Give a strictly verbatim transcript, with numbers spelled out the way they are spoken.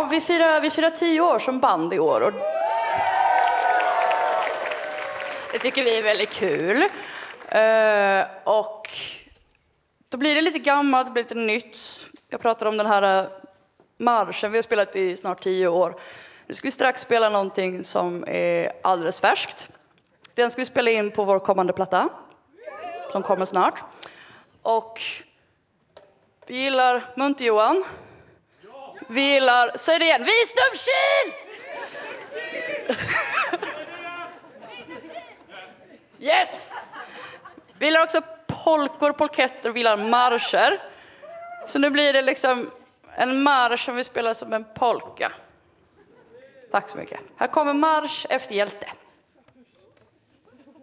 vi firar, vi firar tio år som band i år. Och det tycker vi är väldigt kul. Uh, och då blir det lite gammalt, det blir lite nytt. Jag pratar om den här uh, marschen vi har spelat i snart tio år. Nu ska vi strax spela någonting som är alldeles färskt. Den ska vi spela in på vår kommande platta. Som kommer snart. Och vi gillar Munter-Johan. Vi gillar, säg det igen, Visdomskil! Yes! Vi gillar också polkor, polketter och vi gillar marscher. Så nu blir det liksom en marsch som vi spelar som en polka. Tack så mycket. Här kommer Marsch efter hjälte.